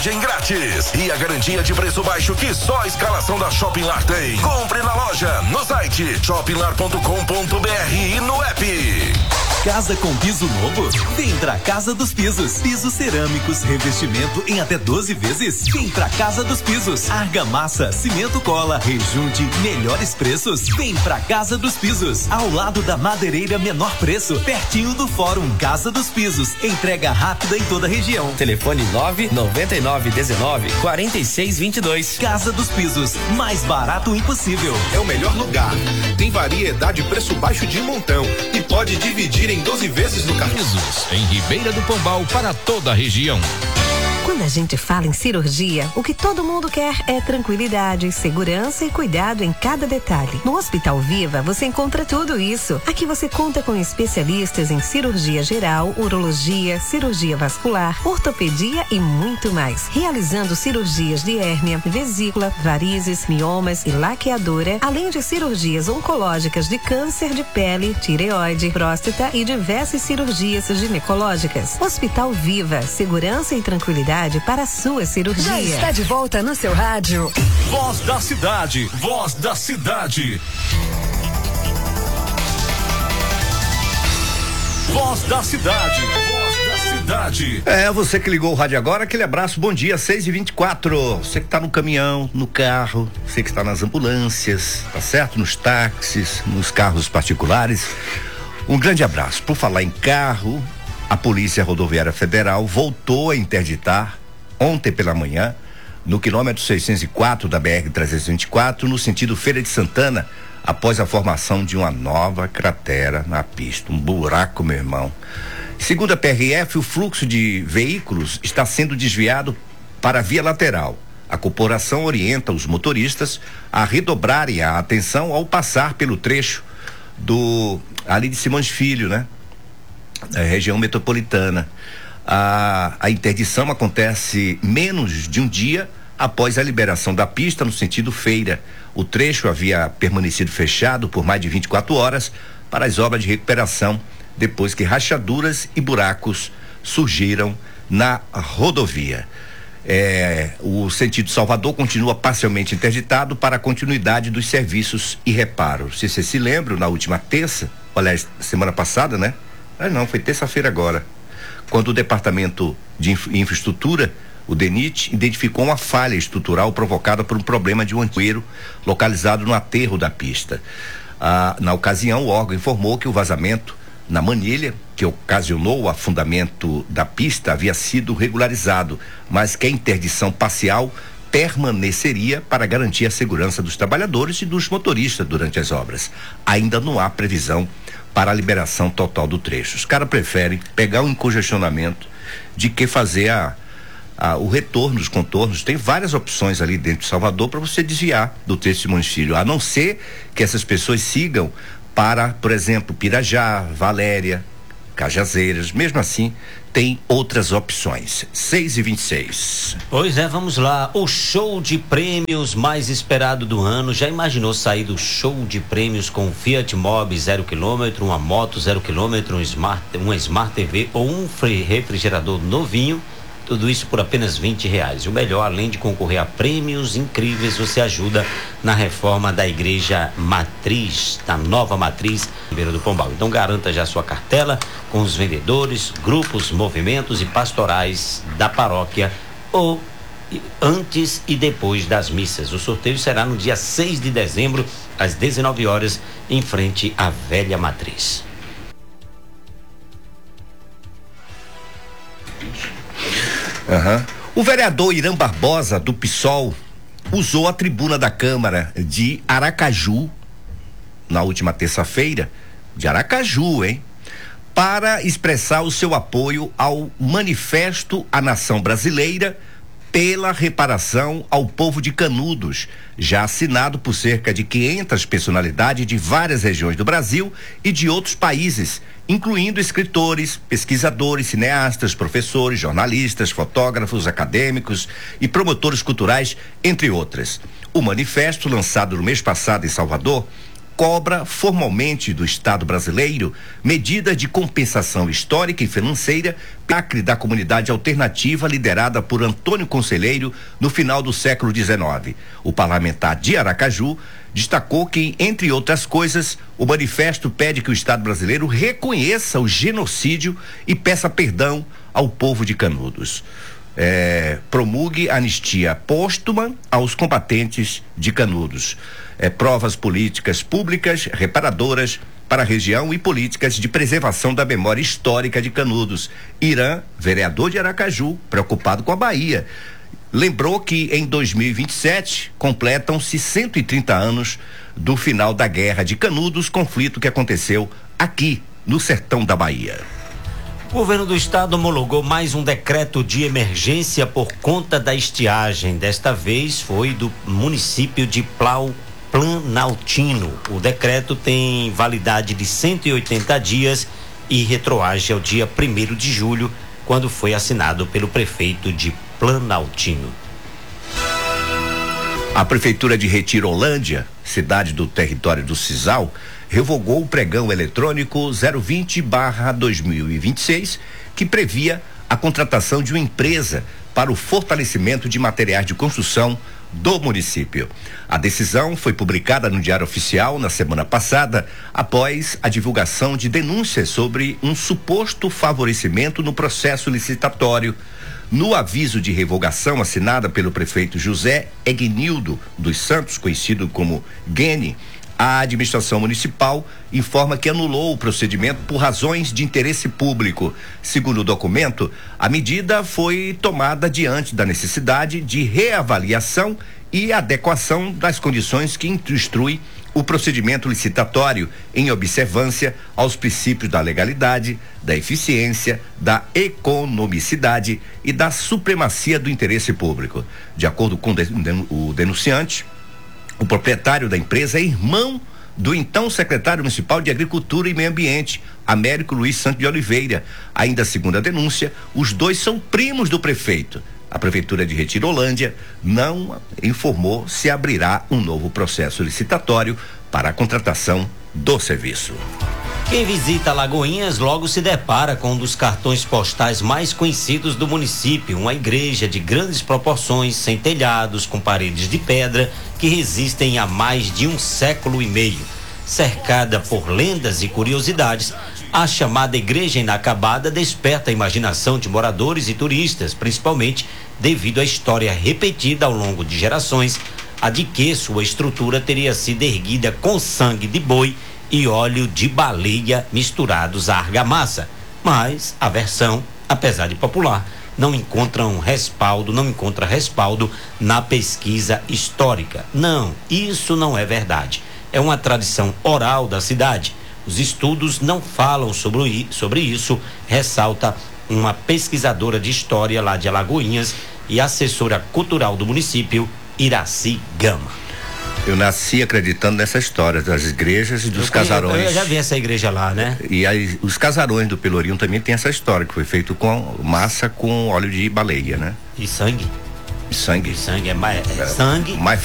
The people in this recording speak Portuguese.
frete grátis e a garantia de preço baixo que só a escalação da Shopping Lar tem. Compre na loja, no site shoppinglar.com.br e no app. Casa com piso novo? Vem pra Casa dos Pisos. Pisos cerâmicos, revestimento em até 12 vezes. Vem pra Casa dos Pisos. Argamassa, cimento cola, rejunte, melhores preços. Vem pra Casa dos Pisos. Ao lado da madeireira menor preço, pertinho do Fórum Casa dos Pisos. Entrega rápida em toda a região. Telefone 99919-4622. Casa dos Pisos, mais barato impossível. É o melhor lugar. Tem variedade e preço baixo de montão. E pode dividir em 12 vezes no cartão. Em Ribeira do Pombal para toda a região. Quando a gente fala em cirurgia, o que todo mundo quer é tranquilidade, segurança e cuidado em cada detalhe. No Hospital Viva, você encontra tudo isso. Aqui você conta com especialistas em cirurgia geral, urologia, cirurgia vascular, ortopedia e muito mais. Realizando cirurgias de hérnia, vesícula, varizes, miomas e laqueadura, além de cirurgias oncológicas de câncer de pele, tireoide, próstata e diversas cirurgias ginecológicas. Hospital Viva, segurança e tranquilidade para a sua cirurgia. Já está de volta no seu rádio. Voz da cidade, voz da cidade. Voz da cidade, voz da cidade. Você que ligou o rádio agora, aquele abraço, bom dia, 6h24. Você que tá no caminhão, no carro, você que está nas ambulâncias, tá certo? Nos táxis, nos carros particulares. Um grande abraço. Por falar em carro, a Polícia Rodoviária Federal voltou a interditar ontem pela manhã, no quilômetro 604 da BR-324, no sentido Feira de Santana, após a formação de uma nova cratera na pista. Um buraco, meu irmão. Segundo a PRF, o fluxo de veículos está sendo desviado para a via lateral. A corporação orienta os motoristas a redobrarem a atenção ao passar pelo trecho ali de Simões Filho, né? Região metropolitana. A interdição acontece menos de um dia após a liberação da pista no sentido Feira. O trecho havia permanecido fechado por mais de 24 horas para as obras de recuperação, depois que rachaduras e buracos surgiram na rodovia. O sentido Salvador continua parcialmente interditado para a continuidade dos serviços e reparos. Se você se lembra, na última terça, aliás, semana passada, né? Não, foi terça-feira agora, quando o Departamento de Infraestrutura, o DENIT, identificou uma falha estrutural provocada por um problema de um ancoeiro localizado no aterro da pista. Na ocasião, o órgão informou que o vazamento na manilha, que ocasionou o afundamento da pista, havia sido regularizado, mas que a interdição parcial permaneceria para garantir a segurança dos trabalhadores e dos motoristas durante as obras. Ainda não há previsão para a liberação total do trecho. Os caras preferem pegar um congestionamento de que fazer o retorno dos contornos. Tem várias opções ali dentro de Salvador para você desviar do trecho de Simões Filho, a não ser que essas pessoas sigam para, por exemplo, Pirajá, Valéria, Cajazeiras. Mesmo assim, tem outras opções. 6h26. Pois é, vamos lá. O show de prêmios mais esperado do ano. Já imaginou sair do show de prêmios com um Fiat Mobi 0 km, uma moto 0 km, uma Smart TV ou um refrigerador novinho? Tudo isso por apenas R$20. E o melhor, além de concorrer a prêmios incríveis, você ajuda na reforma da Igreja Matriz, da nova Matriz, Ribeira do Pombal. Então garanta já sua cartela com os vendedores, grupos, movimentos e pastorais da paróquia ou antes e depois das missas. O sorteio será no dia 6 de dezembro, às 19 horas, em frente à Velha Matriz. O vereador Irã Barbosa, do PSOL, usou a tribuna da Câmara de Aracaju, na última terça-feira, de Aracaju, para expressar o seu apoio ao Manifesto à Nação Brasileira pela reparação ao povo de Canudos, já assinado por cerca de 500 personalidades de várias regiões do Brasil e de outros países, incluindo escritores, pesquisadores, cineastas, professores, jornalistas, fotógrafos, acadêmicos e promotores culturais, entre outras. O manifesto, lançado no mês passado em Salvador, cobra formalmente do Estado brasileiro medidas de compensação histórica e financeira acre da comunidade alternativa liderada por Antônio Conselheiro no final do século XIX. O parlamentar de Aracaju destacou que, entre outras coisas, o manifesto pede que o Estado brasileiro reconheça o genocídio e peça perdão ao povo de Canudos. Promulgue anistia póstuma aos combatentes de Canudos. Provas políticas públicas reparadoras para a região e políticas de preservação da memória histórica de Canudos. Irã, vereador de Aracaju, preocupado com a Bahia, lembrou que em 2027 completam-se 130 anos do final da Guerra de Canudos, conflito que aconteceu aqui no sertão da Bahia. O governo do estado homologou mais um decreto de emergência por conta da estiagem. Desta vez foi do município de Planaltino. O decreto tem validade de 180 dias e retroage ao dia 1º de julho, quando foi assinado pelo prefeito de Planaltino. A prefeitura de Retirolândia, cidade do território do Cisal, revogou o pregão eletrônico 020/2026, que previa a contratação de uma empresa para o fortalecimento de materiais de construção do município. A decisão foi publicada no Diário Oficial na semana passada, após a divulgação de denúncias sobre um suposto favorecimento no processo licitatório. No aviso de revogação assinada pelo prefeito José Egnildo dos Santos, conhecido como Guene, a administração municipal informa que anulou o procedimento por razões de interesse público. Segundo o documento, a medida foi tomada diante da necessidade de reavaliação e adequação das condições que instrui o procedimento licitatório, em observância aos princípios da legalidade, da eficiência, da economicidade e da supremacia do interesse público. De acordo com o denunciante, o proprietário da empresa é irmão do então secretário municipal de Agricultura e Meio Ambiente, Américo Luiz Santos de Oliveira. Ainda segundo a denúncia, os dois são primos do prefeito. A prefeitura de Retirolândia não informou se abrirá um novo processo licitatório para a contratação do serviço. Quem visita Lagoinhas logo se depara com um dos cartões postais mais conhecidos do município, uma igreja de grandes proporções, sem telhados, com paredes de pedra, que resistem há mais de 1 século e meio. Cercada por lendas e curiosidades, a chamada igreja inacabada desperta a imaginação de moradores e turistas, principalmente devido à história repetida ao longo de gerações, a de que sua estrutura teria sido erguida com sangue de boi e óleo de baleia misturados à argamassa. Mas a versão, apesar de popular, não encontra respaldo na pesquisa histórica. Não, isso não é verdade. É uma tradição oral da cidade. Os estudos não falam sobre isso, ressalta uma pesquisadora de história lá de Alagoinhas e assessora cultural do município, Iraci Gama. Eu nasci acreditando nessa história das igrejas e dos casarões. Eu já vi essa igreja lá, né? E aí, os casarões do Pelourinho também tem essa história, que foi feito com massa com óleo de baleia, né? E sangue. Sangue. Sangue, sangue.